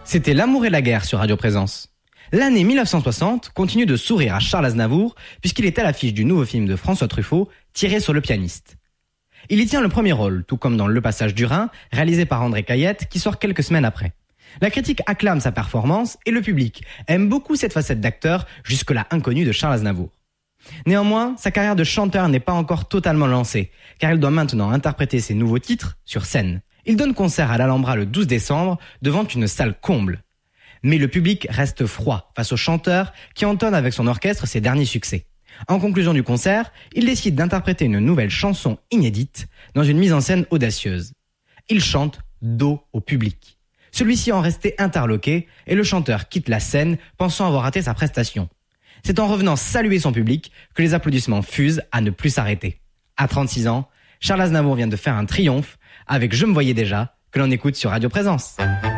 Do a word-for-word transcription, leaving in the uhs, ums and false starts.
C'était L'amour et la guerre sur Radio Présence. L'année mille neuf cent soixante continue de sourire à Charles Aznavour puisqu'il est à l'affiche du nouveau film de François Truffaut, Tiré sur le pianiste. Il y tient le premier rôle, tout comme dans Le Passage du Rhin, réalisé par André Caillette, qui sort quelques semaines après. La critique acclame sa performance et le public aime beaucoup cette facette d'acteur jusque-là inconnue de Charles Aznavour. Néanmoins, sa carrière de chanteur n'est pas encore totalement lancée, car il doit maintenant interpréter ses nouveaux titres sur scène. Il donne concert à l'Alhambra le douze décembre devant une salle comble. Mais le public reste froid face au chanteur qui entonne avec son orchestre ses derniers succès. En conclusion du concert, il décide d'interpréter une nouvelle chanson inédite dans une mise en scène audacieuse. Il chante dos au public. Celui-ci en restait interloqué et le chanteur quitte la scène pensant avoir raté sa prestation. C'est en revenant saluer son public que les applaudissements fusent à ne plus s'arrêter. À trente-six ans, Charles Aznavour vient de faire un triomphe avec Je me voyais déjà, que l'on écoute sur Radio Présence.